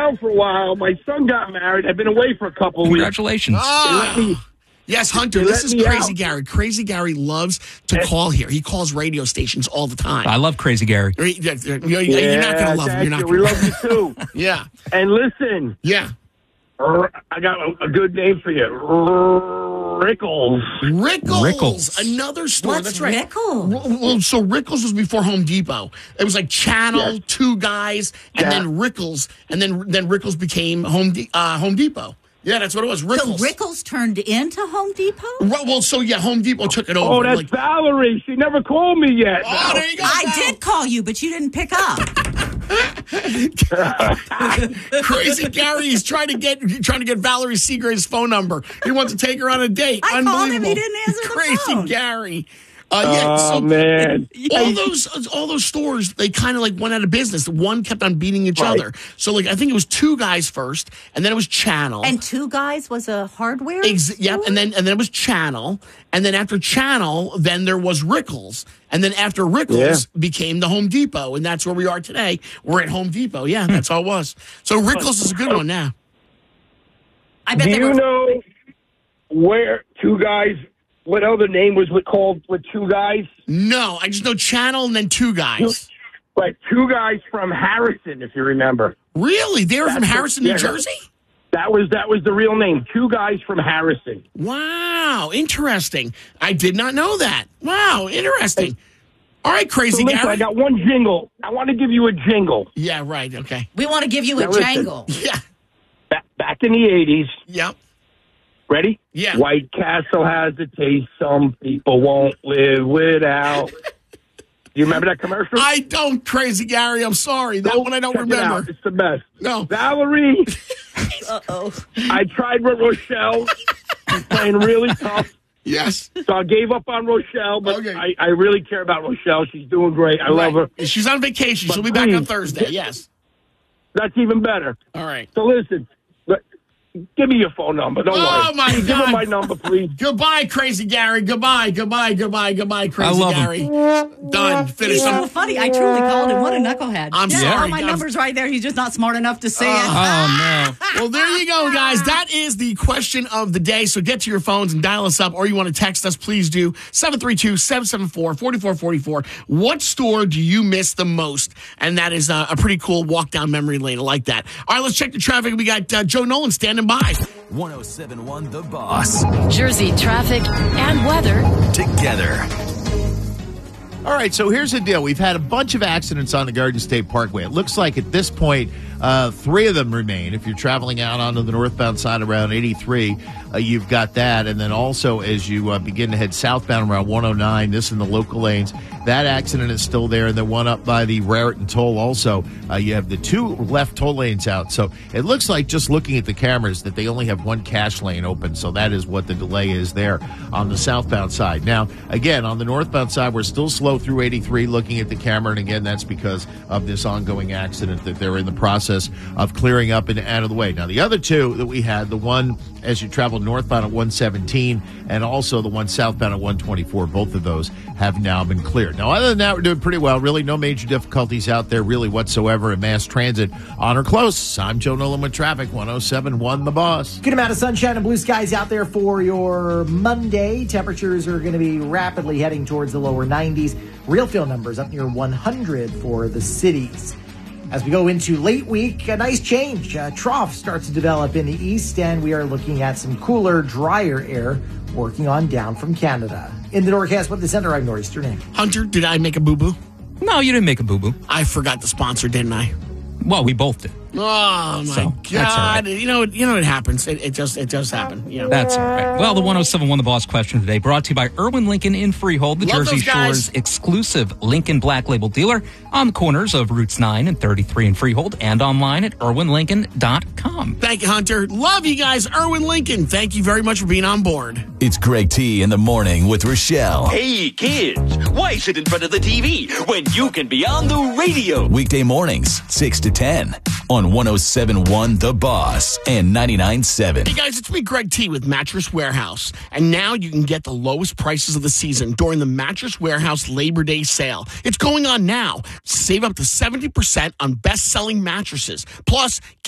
around for a while. My son got married. I've been away for a couple of weeks. Congratulations. Yes, Hunter, this is Crazy Gary. Crazy Gary loves to call here. He calls radio stations all the time. I love Crazy Gary. You're not going to love him. You're not we love you, too. Yeah. And listen. Yeah. I got a good name for you. Rickles. Rickles. Another store. What's That's right. Rickles? Well, so Rickles was before Home Depot. It was like Channel, Two Guys, and then Rickles. And then Rickles became Home Depot. Yeah, that's what it was. Rickles. So Rickles turned into Home Depot? Well, Home Depot took it over. Oh, that's Valerie. She never called me yet. Oh, there you go. I did call you, but you didn't pick up. Crazy Gary is trying to get Valerie Seagrave's phone number. He wants to take her on a date. I called him. He didn't answer the Crazy phone. Gary. Man. All those stores, they kind of like went out of business. One kept on beating each other. So I think it was Two Guys first, and then it was Channel. And Two Guys was a hardware Yep, and then it was Channel, and then after Channel, then there was Rickles, and then after Rickles became the Home Depot, and that's where we are today. We're at Home Depot. Yeah, that's all it was. So Rickles is a good one now. I bet Do you know where Two Guys? What other name was it called with Two Guys? No, I just know Channel and then Two Guys. Like Two Guys from Harrison, if you remember. Really? They were from Harrison, New Jersey? That was the real name. Two Guys from Harrison. Wow, interesting. I did not know that. Wow, interesting. All right, Crazy Gary. I got one jingle. I want to give you a jingle. Yeah, right, okay. We want to give you a jangle. Yeah. Back in the 80s. Yep. Ready? Yeah. White Castle has a taste some people won't live without. Do you remember that commercial? I don't, Crazy Gary. I'm sorry. That one I don't remember. It's the best. No. Valerie. Uh-oh. I tried with Rochelle. She's playing really tough. Yes. So I gave up on Rochelle, but I really care about Rochelle. She's doing great. I love her. She's on vacation. But she'll be back on Thursday. Yes. That's even better. All right. So listen. Give me your phone number. Don't worry. Oh, my God. Give her my number, please. Goodbye, Crazy Gary. Goodbye, Crazy Gary. Done. Finished. He's so funny. I truly called him. What a knucklehead. I'm sorry. All my number's right there. He's just not smart enough to say it. Oh, no. Well, there you go, guys. That is the question of the day. So get to your phones and dial us up, or you want to text us, please do. 732-774-4444. What store do you miss the most? And that is a pretty cool walk down memory lane. I like that. All right, let's check the traffic. We got Joe Nolan standing by. 107.1 The Boss. Jersey traffic and weather together. All right, so here's the deal. We've had a bunch of accidents on the Garden State Parkway. It looks like at this point, 3 of them remain. If you're traveling out onto the northbound side around 83, you've got that. And then also as you begin to head southbound around 109, this in the local lanes, that accident is still there. And the one up by the Raritan Toll also, you have the 2 left toll lanes out. So it looks like, just looking at the cameras, that they only have 1 cash lane open. So that is what the delay is there on the southbound side. Now, again, on the northbound side, we're still slow through 83 looking at the camera. And again, that's because of this ongoing accident that they're in the process of clearing up and out of the way. Now, the other 2 that we had, the one as you travel northbound at 117 and also the one southbound at 124, both of those have now been cleared. Now, other than that, we're doing pretty well. Really no major difficulties out there really whatsoever in mass transit on or close. I'm Joe Nolan with traffic, 107.1 The Boss. Good amount of sunshine and blue skies out there for your Monday. Temperatures are going to be rapidly heading towards the lower 90s. Real feel numbers up near 100 for the cities. As we go into late week, a nice change. Trough starts to develop in the east, and we are looking at some cooler, drier air working on down from Canada. In the Norcast with the center, I'm Nor'easter Nick. Hunter, did I make a boo-boo? No, you didn't make a boo-boo. I forgot the sponsor, didn't I? Well, we both did. Oh, my God. That's all right. You know it happens. It just happen. You know. That's all right. Well, the 107.1 The Boss question today brought to you by Irwin Lincoln in Freehold, the Love Jersey those guys. Shore's exclusive Lincoln Black Label dealer on the corners of Routes 9 and 33 in Freehold and online at irwinlincoln.com. Thank you, Hunter. Love you guys. Irwin Lincoln, thank you very much for being on board. It's Greg T in the morning with Rochelle. Hey, kids, why sit in front of the TV when you can be on the radio? Weekday mornings, 6 to 10 on 107.1 The Boss and 99.7. Hey, guys, it's me, Greg T, with Mattress Warehouse. And now you can get the lowest prices of the season during the Mattress Warehouse Labor Day sale. It's going on now. Save up to 70% on best-selling mattresses. Plus,